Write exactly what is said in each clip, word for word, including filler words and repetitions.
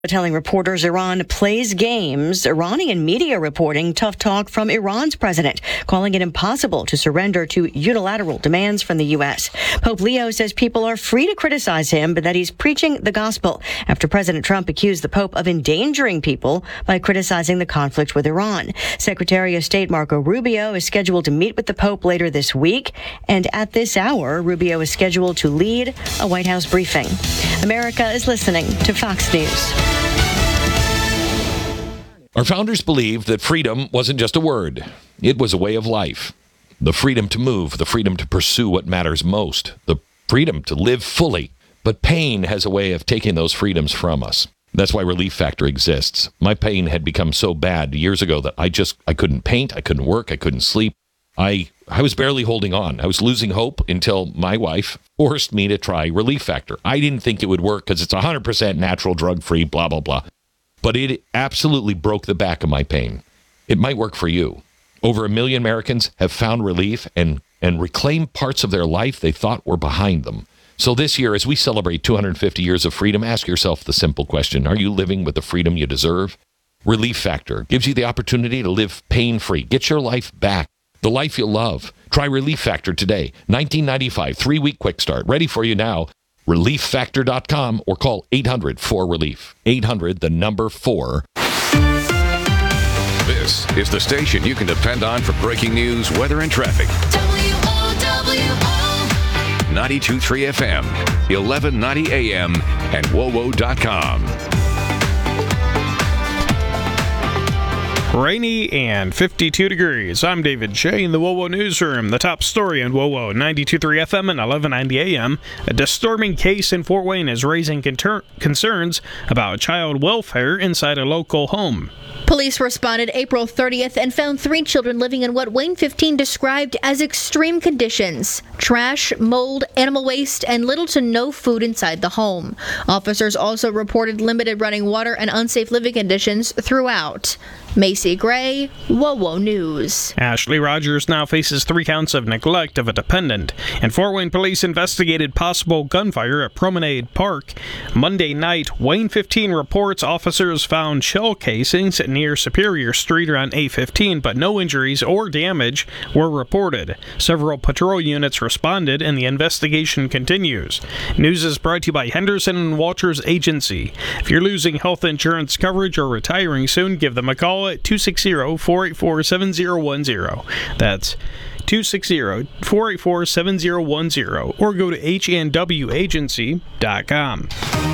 Telling reporters Iran plays games. Iranian media reporting tough talk from Iran's president, calling it impossible to surrender to unilateral demands from the U S. Pope Leo says people are free to criticize him, but that he's preaching the gospel after President Trump accused the Pope of endangering people by criticizing the conflict with Iran. Secretary of State Marco Rubio is scheduled to meet with the Pope later this week, and at this hour, Rubio is scheduled to lead a White House briefing. America is listening to Fox News. Our founders believed that freedom wasn't just a word. It was a way of life. The freedom to move, the freedom to pursue what matters most, the freedom to live fully. But pain has a way of taking those freedoms from us. That's why Relief Factor exists. My pain had become so bad years ago that I just, I couldn't paint, I couldn't work, I couldn't sleep. I, I was barely holding on. I was losing hope until my wife forced me to try Relief Factor. I didn't think it would work because it's one hundred percent natural, drug-free, blah, blah, blah. But it absolutely broke the back of my pain. It might work for you. Over a million Americans have found relief and, and reclaimed parts of their life they thought were behind them. So this year, as we celebrate two hundred fifty years of freedom, ask yourself the simple question: are you living with the freedom you deserve? Relief Factor gives you the opportunity to live pain-free. Get your life back, the life you love. Try Relief Factor today. nineteen ninety-five, three-week quick start. Ready for you now. relief factor dot com or call eight hundred four relief. eight hundred, the number four. This is the station you can depend on for breaking news, weather, and traffic. W O W O ninety-two point three F M, eleven ninety A M, and W O W O dot com. Rainy and fifty-two degrees. I'm David Shea in the W O W O Newsroom. The top story on W O W O ninety-two point three F M and eleven ninety A M. A disturbing case in Fort Wayne is raising conter- concerns about child welfare inside a local home. Police responded April thirtieth and found three children living in what Wayne fifteen described as extreme conditions: trash, mold, animal waste, and little to no food inside the home. Officers also reported limited running water and unsafe living conditions throughout. Macy Gray, W O W O News. Ashley Rogers now faces three counts of neglect of a dependent. And Fort Wayne police investigated possible gunfire at Promenade Park. Monday night, Wayne fifteen reports officers found shell casings near Superior Street around eight fifteen, but no injuries or damage were reported. Several patrol units responded, and the investigation continues. News is brought to you by Henderson and Walters Agency. If you're losing health insurance coverage or retiring soon, give them a call at two six zero, four eight four, seven zero one zero. That's two six zero, four eight four, seven zero one zero, or go to H N W agency dot com.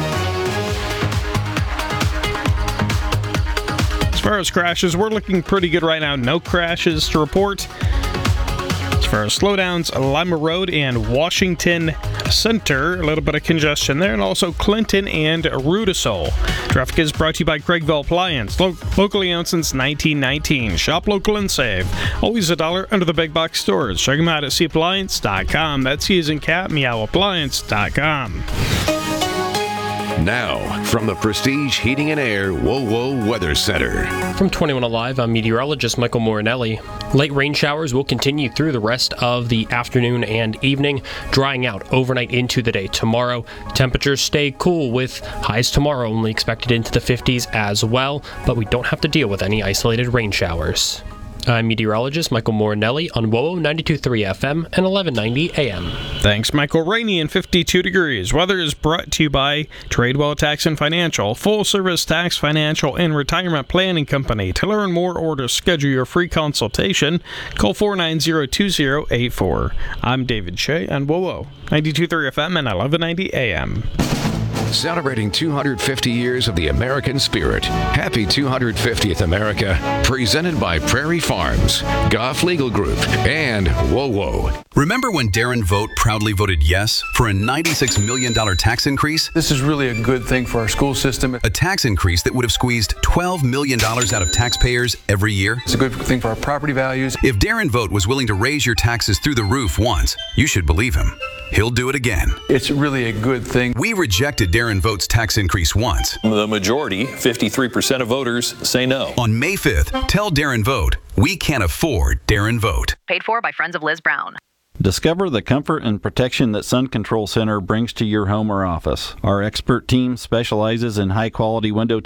As far as crashes, we're looking pretty good right now. No crashes to report. As far as slowdowns, Lima Road and Washington Center, a little bit of congestion there, and also Clinton and Rudisol. Traffic is brought to you by Craigville Appliance, lo- locally owned since nineteen nineteen. Shop local and save. Always a dollar under the big box stores. Check them out at C appliance dot com. That's C as in cat, meow appliance dot com. Now, from the Prestige Heating and Air W O W O Weather Center. From twenty-one Alive, I'm meteorologist Michael Morinelli. Late rain showers will continue through the rest of the afternoon and evening, drying out overnight into the day tomorrow. Temperatures stay cool with highs tomorrow only expected into the fifties as well, but we don't have to deal with any isolated rain showers. I'm meteorologist Michael Morinelli on W O W O ninety-two point three F M and eleven ninety A M. Thanks, Michael. Rainy and fifty-two degrees. Weather is brought to you by Tradewell Tax and Financial, full-service tax, financial, and retirement planning company. To learn more or to schedule your free consultation, call four nine zero, two zero eight four. I'm David Shea on W O W O ninety-two point three F M and eleven ninety A M. Celebrating two hundred fifty years of the American spirit. Happy two hundred fiftieth America. Presented by Prairie Farms, Goff Legal Group, and W O W O. Remember when Darren Vogt proudly voted yes for a ninety-six million dollars tax increase? This is really a good thing for our school system. A tax increase that would have squeezed twelve million dollars out of taxpayers every year? It's a good thing for our property values. If Darren Vogt was willing to raise your taxes through the roof once, you should believe him. He'll do it again. It's really a good thing. We rejected Darren Vogt's tax increase once. The majority, fifty-three percent of voters, say no. On May fifth, tell Darren Vogt, we can't afford Darren Vogt. Paid for by Friends of Liz Brown. Discover the comfort and protection that Sun Control Center brings to your home or office. Our expert team specializes in high-quality window